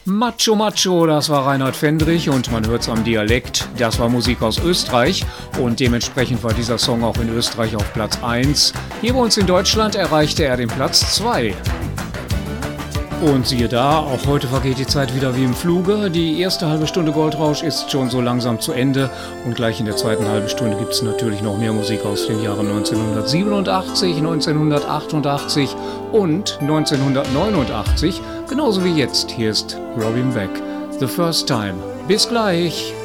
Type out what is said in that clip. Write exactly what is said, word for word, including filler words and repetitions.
Macho Macho, das war Reinhard Fendrich und man hört's am Dialekt, das war Musik aus Österreich und dementsprechend war dieser Song auch in Österreich auf Platz eins. Hier bei uns in Deutschland erreichte er den Platz zwei. Und siehe da, auch heute vergeht die Zeit wieder wie im Fluge. Die erste halbe Stunde Goldrausch ist schon so langsam zu Ende und gleich in der zweiten halben Stunde gibt es natürlich noch mehr Musik aus den Jahren neunzehnhundertsiebenundachtzig, neunzehnhundertachtundachtzig und neunzehnhundertneunundachtzig, genauso wie jetzt. Hier ist Robin Beck, The First Time. Bis gleich!